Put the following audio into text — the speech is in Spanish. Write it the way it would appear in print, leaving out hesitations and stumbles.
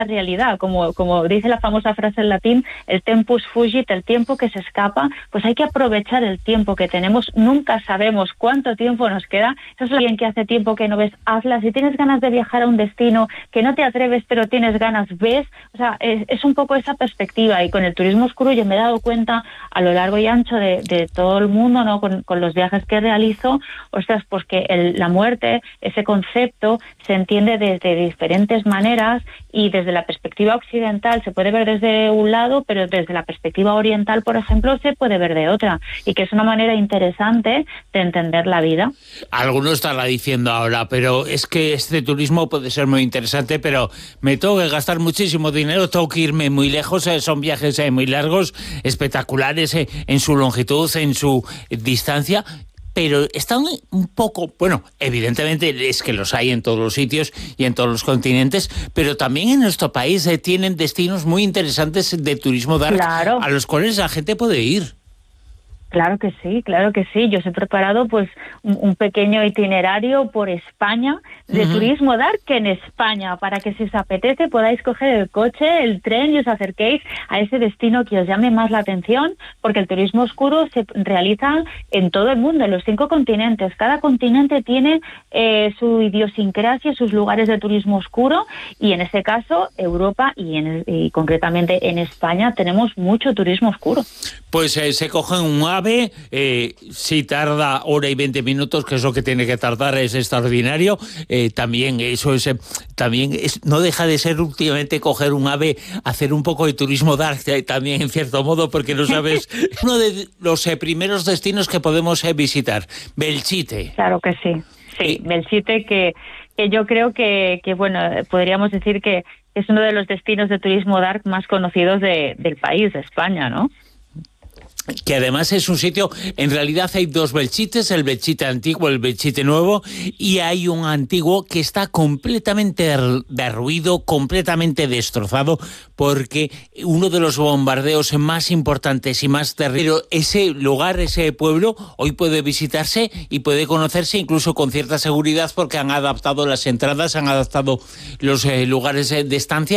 realidad, como dice la famosa frase en latín, el tempus fugit, el tiempo que se escapa, pues hay que aprovechar el tiempo que tenemos, nunca sabemos cuánto tiempo nos queda. Eso es alguien que hace tiempo que no ves, hazla. Si tienes ganas de viajar a un destino que no te atreves pero tienes ganas, ves, o sea, es un poco esa perspectiva. Y con el turismo oscuro yo me he dado cuenta a lo largo y ancho de todo el mundo, ¿no? Con los viajes que realizo, ostras, pues que la muerte, ese concepto, se entiende desde diferentes maneras, y desde la perspectiva occidental se puede ver desde un lado, pero desde la perspectiva oriental, por ejemplo, se puede ver de otra, y que es una manera interesante de entender la vida. Alguno estará diciendo ahora, pero es que este turismo puede ser muy interesante, pero me tengo que gastar muchísimo dinero, tengo que irme muy lejos, son viajes muy largos, espectaculares en su longitud, en su distancia. Pero están un poco, bueno, evidentemente es que los hay en todos los sitios y en todos los continentes, pero también en nuestro país tienen destinos muy interesantes de turismo dark, claro, a los cuales la gente puede ir. Claro que sí, claro que sí. Yo os he preparado pues un pequeño itinerario por España de turismo dark en España, para que si os apetece podáis coger el coche, el tren y os acerquéis a ese destino que os llame más la atención, porque el turismo oscuro se realiza en todo el mundo, en los 5 continentes. Cada continente tiene su idiosincrasia, sus lugares de turismo oscuro, y en este caso Europa y concretamente en España tenemos mucho turismo oscuro. Pues se cogen un AVE, si tarda hora y 20 minutos, que es lo que tiene que tardar, es extraordinario. También eso es, no deja de ser últimamente coger un AVE, hacer un poco de turismo dark, también en cierto modo, porque no sabes, uno de los primeros destinos que podemos visitar, Belchite. Claro que sí, sí, Belchite, que yo creo que bueno, podríamos decir que es uno de los destinos de turismo dark más conocidos del país, de España, ¿no? Que además es un sitio, en realidad hay 2 Belchites, el Belchite antiguo, el Belchite nuevo, y hay un antiguo que está completamente derruido, completamente destrozado, porque uno de los bombardeos más importantes y más terribles, pero ese lugar, ese pueblo, hoy puede visitarse y puede conocerse incluso con cierta seguridad, porque han adaptado las entradas, han adaptado los lugares de estancia.